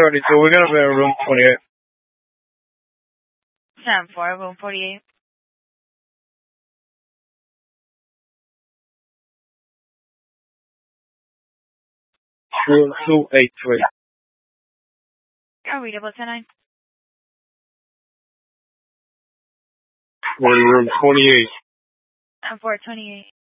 4:30, so we're gonna be in room 28. 10-4, room 48. Room 283. Readable 10-9. We're in room 28. 10-4, 28.